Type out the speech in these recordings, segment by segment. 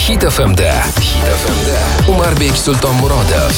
Hit FM'da Umarbek Sultonmurodov.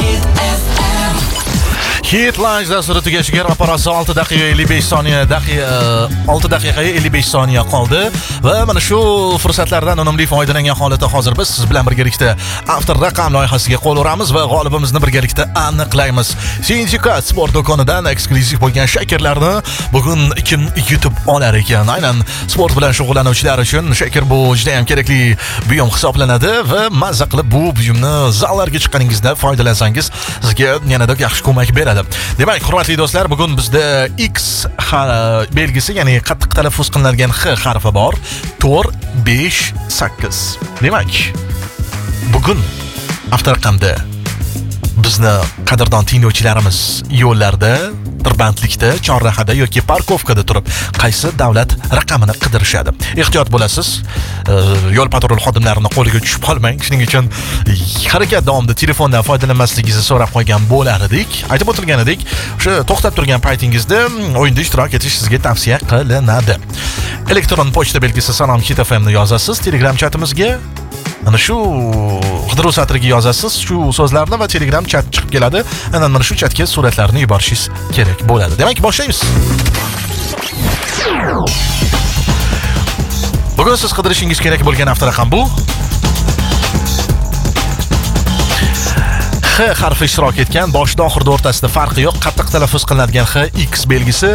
Hit Lunch dasturi tugashiga ro'parasi 6 daqiqa 55 soniya 6 daqiqa 55 soniya qoldi va mana shu fursatlardan unumli foydalangan holatda hozir biz siz bilan birgalikda After raqam loyihasiga qo'l uramiz va g'olibimizni birgalikda aniqlaymiz. Sindikat sport do'konidan eksklyuziv bo'lgan shakarlarni bugun kim yutib olar ekan? Aynan sport bilan shug'ullanuvchilar uchun shakar bu juda ham kerakli buyum hisoblanadi va mazza qilib bu buyumni zallarga chiqqaningizda foydalansangiz sizga yanada yaxshi ko'mak beradi. Demak, hurmatli do'stlar, bugun bizda X belgisi, ya'ni qattiq talaffuz qilinadigan X harfi bor. 4, 5, 8. Demak, bugun After raqamda bizni qadrdon tinglovchilarimiz yo'llarda, tirbandlikda, chorrahada yoki parkovkada turib qaysi davlat raqamini qidirishadi. Ehtiyot bo'lasiz. Yo'l patrul xodimlarining qo'liga tushib qolmang. Shuning uchun harakat davomida telefondan foydalanmasligingizni so'rab qo'ygan bo'lar edik. Aytib o'tilgan edik, o'sha to'xtab turgan paytingizda o'yinda ishtirok etish sizga tavsiya qilinadi. Elektron pochta belgisi salom Hit FM'ni yozasiz. Telegram chatimizga ana shu qidiruv satriga yozasiz shu so'zlarni va Telegram chat chiqib keladi. Ana mana shu chatga suratlarni yuborishingiz kerak bo'ladi. Demak, boshlaymiz. Bugun siz qidirishingiz kerak bo'lgan hafta raqam bu. X harfi ishtirok etgan, boshda oxirda o'rtasida farqi yo'q, qattiq talaffuz qilinadigan X X belgisi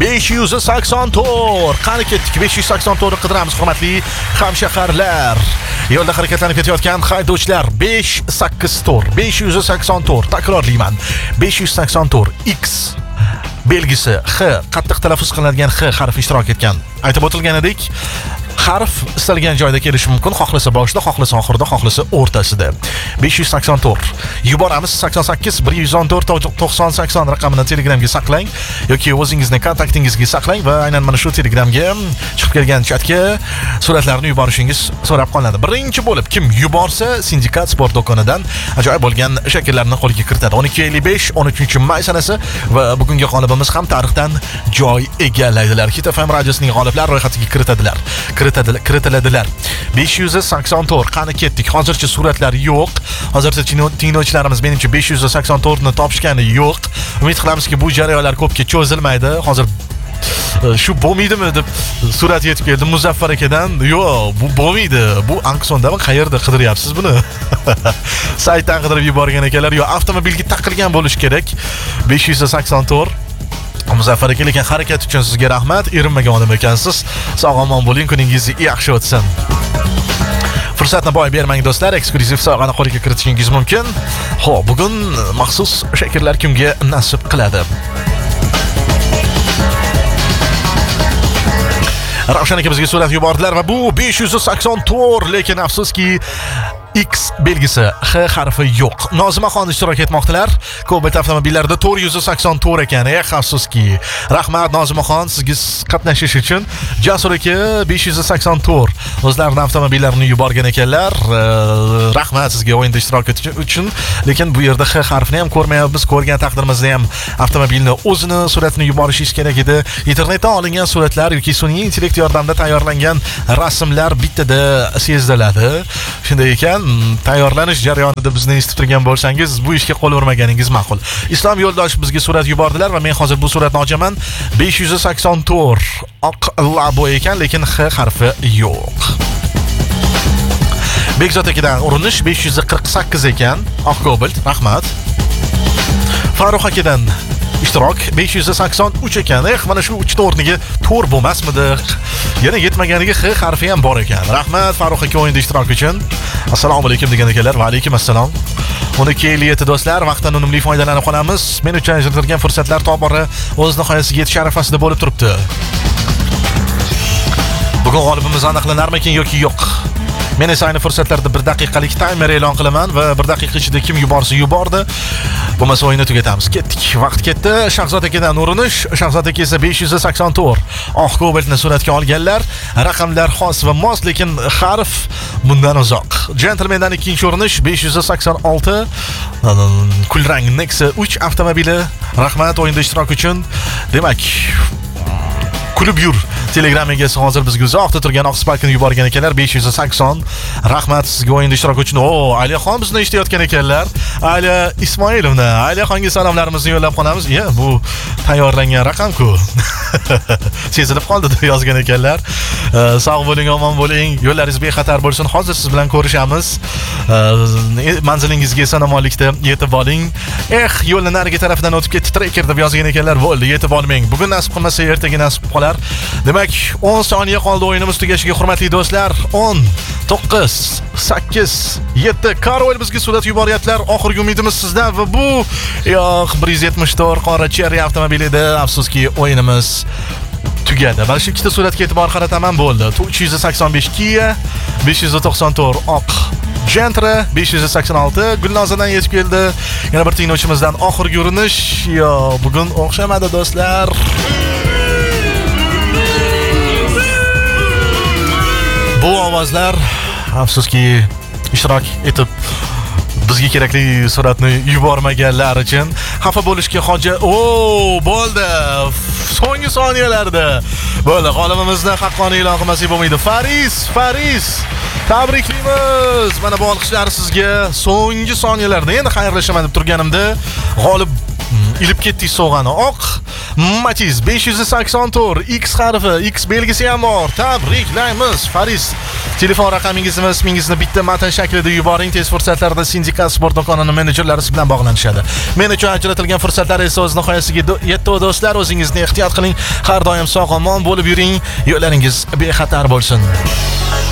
584. Qani ketdik, 584 ni qidiramiz, hurmatli hamshaharlar. Yo'lda harakatlanib ketayotgan haydovchilar 584 584 takrorlayman. 584 X belgisi X qattiq talaffuz qilinadigan X harfi ishtirok etgan. Aytib o'tilgan edik, harf istalgan joyda kelishi mumkin, xohlasa boshida, xohlasa oxirida, xohlasa o'rtasida. 584 yuboramiz. 88 114 90 raqamini Telegramga saqlang yoki o'zingizning kontaktingizga saqlang va aynan mana shu Telegramga chiqib kelgan chatga suratlarni yuborishingiz so'rab qolinadi. Birinchi bo'lib kim yuborsa Sindikat sport do'konidan ajoyib bo'lgan shakarlarni qo'lga kiritadi. 12:55 13-may sanasi va bugungi g'olibimiz ham tarixdan joy egallaydilar. Hit FM radiosining g'oliblar ro'yxatiga kiritiladilar. 584 qani ketdik. Hozircha suratlar yo'q. Hozircha tinglovchilarimiz menimcha 584 ni topishgani yo'q. Umid qilamizki bu jarayonlar ko'pga cho'zilmaydi. Hozir shu bo'lmaydimi deb surat yetib keldi Muzaffar akadan. Yo'q, bu bo'lmaydi. Bu Anksondami, qayerda qidiryapsiz buni? Saytdan qidirib yuborgan ekanlar. Yo'q, avtomobilga taqilgan bo'lish kerak. 584 Muzaffar aka, lekin harakat uchun sizga rahmat. Erinmagan odam ekansiz. Sog'-omon bo'ling, kuningiz yaxshi o'tsin. Fursatni boy bermang do'stlar, eksklyuziv sovg'ani qo'lga kiritishingiz mumkin. Xo'p, bugun maxsus shakarlar kimga nasib qiladi? Ravshan aka bizga surat yubordilar va bu 584, lekin afsuski X belgisi X harfi yo'q. Nozimaxon ishtirok etmoqdalar. Cobalt avtomobillarida 484 ekan. Afsuski. Rahmat Nozimaxon, sizga qatnashish uchun. Jasur aka 584 o'zlarining avtomobillarini yuborgan ekanlar. Rahmat sizga o'yinda ishtirok etish uchun. Lekin bu yerda X harfini ham ko'rmayapmiz. Ko'rgan taqdirimizda ham avtomobilni o'zini suratini yuborishingiz kerak edi. Internetdan olingan suratlar yoki sun'iy intellekt yordamida tayyorlangan rasmlar bittada seziladi. Shunday ekan, tayyorlanish jarayonida bizni eshitib turgan bo'lsangiz, bu ishga qo'l urmaganingiz ma'qul. Islom yo'ldosh bizga surat yubordilar va men hozir bu suratni ochaman. 584 oq labo ekan, lekin X harfi yo'q. Bekzod akadan urinish 548 ekan, oq Cobalt, rahmat. Farruh akadan ishtirok 583 ekan. Mana shu 3 ta o'rniga 4 bo'lmasmidi? Yana yetmaganiga X harfi ham bor ekan. Rahmat Farruh aka o'yinda ishtirok uchun. Assalomu alaykum degan ekanlar. Va alaykum assalom. 12:57 do'stlar, vaqtdan unumli foydalanib qolamiz. Men uchun ajratilgan fursatlar tobora o'z nihoyasiga yetish arafasida bo'lib turibdi. Bugun g'olibimiz aniqlanarmikin yoki yo'q? Men esa ayni fursatlarda 1 daqiqalik timer e'lon qilaman va 1 daqiqa ichida kim yuborsa yubordi. Bo'lmasa o'yinni tugatamiz. Ketdik. Vaqt ketdi. Shahzod akadan urinish. Shahzod aka esa 584. Oq Cobaltni suratga olganlar. Raqamlar xos va mos, lekin harf bundan uzoq. Gentlemandan ikkinchi urinish 586. Kulrang Nexia 3 avtomobili. Rahmat o'yinda ishtirok uchun. Demak, kulib yur Telegram egasi hozir bizga uzoqda turgan oqsparkini yuborgan ekanlar. 580. Rahmat sizga o'yinda ishtirok uchun. Aliyaxon bizni eshitayotgan ekanlar. Aliya Ismoilovna, Aliyaxonga salomlarimizni yo'llab qolamiz. Bu tayyorlangan raqam-ku. Sezilib qoldi deb yozgan ekanlar. Sog' bo'ling, omon bo'ling. Yo'llaringiz bexatar bo'lsin. Hozir siz bilan ko'rishamiz. Manzilingizga eson-omonlikda yetib oling. Yo'lning narigi tarafidan o'tib ketdi trekker deb yozgan ekanlar. Bo'ldi, yetib olmang. Bugun nasib qilmasa ertaga nasib qolar. Demak, 10 soniya qoldi o'yinimiz tugashiga, hurmatli do'stlar. 10, 9, 8, 7. Karol bizga surat yuboryaptilar. Oxirgi umidimiz sizdan va bu 174 qora Cherry avtomobili edi. Afsuski o'yinimiz tugadi. Mana shu ikkita suratga e'tibor qarataman, bo'ldi. 385 Kia, 594 oq Gentra, 586 Gulnozadan yetib keldi. Yana bir tinglovchimizdan oxirgi urinish. Bugun o'xshamadi do'stlar. Bu ovozlar afsuski ishtirok etib bizga kerakli suratni yubormaganlar uchun xafa bo'lishga hojat. Bo'ldi. So'nggi soniyalarda bo'ldi. G'olibimizni haqqoniy e'lon qilmasak bo'lmaydi. Faris. Tabriklaymiz. Mana bu olqishlar sizga. So'nggi soniyalarda endi xayrlashaman deb turganimda g'olib ilib ketdik sovg'ani. Oq Matiz 584 X harfi, X belgisi ham bor. Tabriklaymiz Faris. Telefon raqamingizni va ismingizni bitta matn shaklida yuboring. Tez fursatlarda Sindikat sport do'konining menejerlari siz bilan bog'lanishadi. Men uchun ajratilgan fursatlar esa o'z nihoyasiga yetdi do'stlar. O'zingizni ehtiyot qiling. Har doim sog'-omon bo'lib yuring. Yo'llaringiz bexatar bo'lsin.